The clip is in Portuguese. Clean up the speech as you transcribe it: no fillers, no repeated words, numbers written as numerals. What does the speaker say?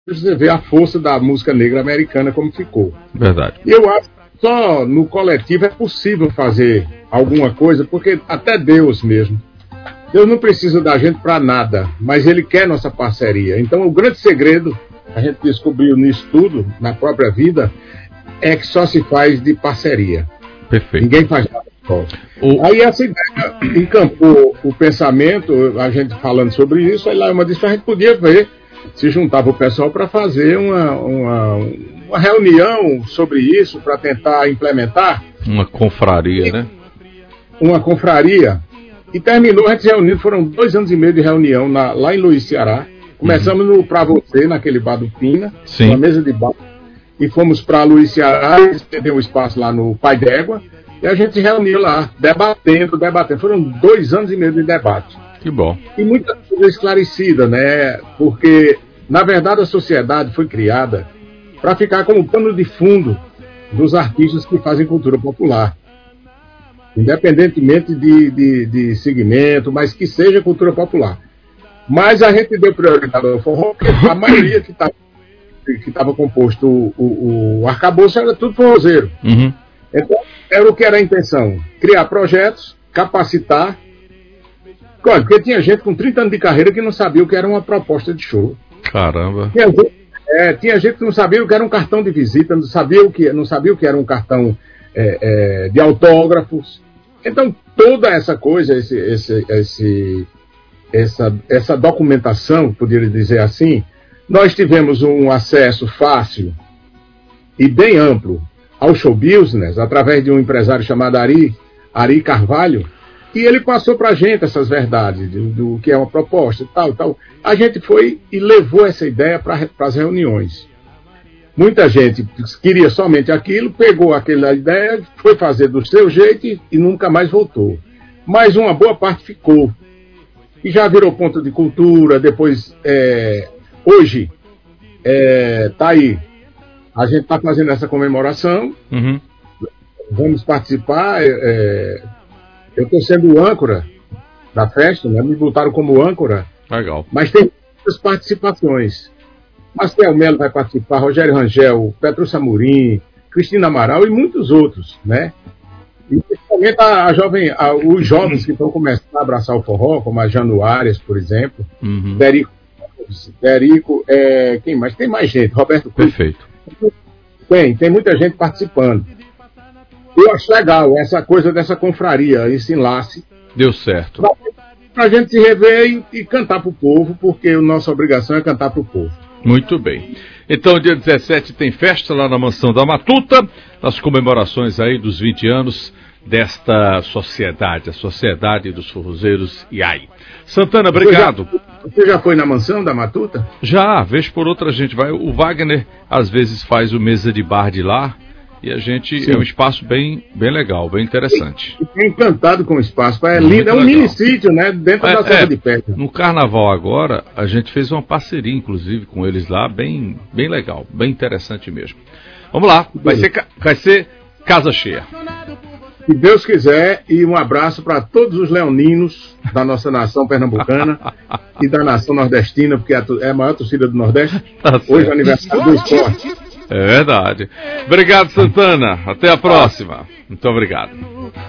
você vê a força da música negra americana como ficou. Verdade. E eu acho que só no coletivo é possível fazer alguma coisa, porque até Deus mesmo. Deus não precisa da gente para nada, mas Ele quer nossa parceria. Então o grande segredo, a gente descobriu nisso tudo, na própria vida, é que só se faz de parceria. Perfeito. Ninguém faz nada só. Aí essa ideia encampou o pensamento, a gente falando sobre isso, aí lá uma disse que a gente podia ver, se juntava o pessoal para fazer uma reunião sobre isso, para tentar implementar. Uma confraria, né? Uma confraria. E terminou, a gente se reunindo, foram 2 anos e meio de reunião lá em Luiz, Ceará. Começamos no Pra Você, naquele bar do Pina, uma mesa de bar. E fomos para Luiz, Ceará, estendeu um espaço lá no Pai d'Égua. E a gente se reuniu lá, debatendo. Foram 2 anos e meio de debate. Que bom. E muita coisa esclarecida, né? Porque, na verdade, a sociedade foi criada para ficar como pano de fundo dos artistas que fazem cultura popular. Independentemente de segmento, mas que seja cultura popular. Mas a gente deu prioridade ao forró, porque a maioria que estava composto o arcabouço era tudo forrozeiro. Uhum. Então, era o que era a intenção: criar projetos, capacitar. Olha, porque tinha gente com 30 anos de carreira que não sabia o que era uma proposta de show. Caramba. Tinha gente que não sabia o que era um cartão de visita, não sabia o que era um cartão de autógrafos. Então, toda essa coisa, essa documentação, poderia dizer assim, nós tivemos um acesso fácil e bem amplo ao show business, através de um empresário chamado Ari Carvalho, e ele passou para a gente essas verdades, do que é uma proposta, tal. A gente foi e levou essa ideia para as reuniões. Muita gente queria somente aquilo, pegou aquela ideia, foi fazer do seu jeito e nunca mais voltou. Mas uma boa parte ficou. E já virou ponto de cultura, depois, hoje, tá aí. A gente está fazendo essa comemoração, vamos participar, eu estou sendo o âncora da festa, né? Me botaram como âncora. Legal. Mas tem muitas participações. Mastel Melo vai participar, Rogério Rangel, Petrúcio Amorim, Cristina Amaral e muitos outros, né? E principalmente os jovens que estão começando a abraçar o forró, como a Januárias, por exemplo, Derico, quem mais? Tem mais gente, Roberto Cruz. Perfeito. Tem muita gente participando. Eu acho legal essa coisa dessa confraria, esse enlace. Deu certo. Pra gente se rever e cantar pro povo, porque a nossa obrigação é cantar pro povo. Muito bem. Então, dia 17 tem festa lá na Mansão da Matuta, nas comemorações aí dos 20 anos desta sociedade, a Sociedade dos Forrozeiros IAI. Santana, obrigado. Você já foi na Mansão da Matuta? Já, vez por outra a gente vai. O Wagner, às vezes, faz o mesa de bar de lá, e a gente... Sim. É um espaço bem legal, bem interessante. Fiquei encantado com o espaço, é lindo, é um mini sítio, né, dentro da Serra de Pedra. No Carnaval agora, a gente fez uma parceria, inclusive, com eles lá, bem legal, bem interessante mesmo. Vamos lá, vai ser casa cheia. Se Deus quiser, e um abraço para todos os leoninos da nossa nação pernambucana e da nação nordestina, porque é a maior torcida do Nordeste. Tá. Hoje é o aniversário do esporte. É verdade. Obrigado, Santana. Até a próxima. Muito obrigado.